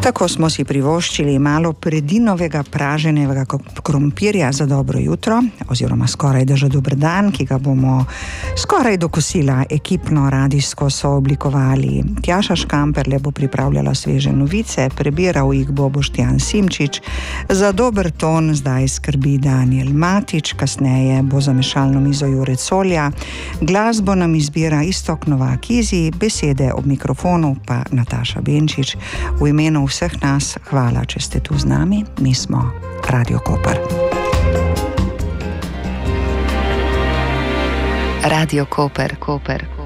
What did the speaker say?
Tako smo si privoščili malo predinovega praženega krompirja za dobro jutro, oziroma skoraj da že dober dan, ki ga bomo skoraj do kosila ekipno radijsko sooblikovali. Tjaša Škamperle bo pripravljala sveže novice, prebiral jih bo Boštjan Simčič, za dober ton zdaj skrbi Daniel Matič, kasneje bo za mešalno mizo Jure Colja, glasbo nam izbira Iztok Novak-Izi, besede ob mikrofonu pa Nataša Benčič. V imenu vseh nas hvala, če ste tu z nami. Mi smo Radio Koper. Radio Koper.